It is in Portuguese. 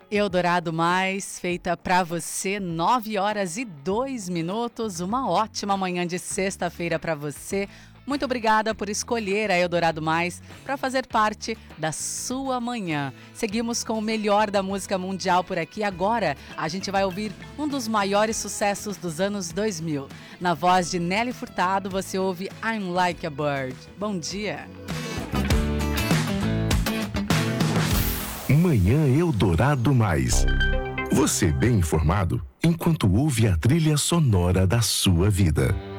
Eldorado Mais, feita pra você, 9h02. Uma ótima manhã de sexta-feira pra você. Muito obrigada por escolher a Eldorado Mais para fazer parte da sua manhã. Seguimos com o melhor da música mundial por aqui. Agora a gente vai ouvir um dos maiores sucessos dos anos 2000. Na voz de Nelly Furtado, você ouve I'm Like a Bird. Bom dia! Manhã Eldorado Mais. Você bem informado enquanto ouve a trilha sonora da sua vida.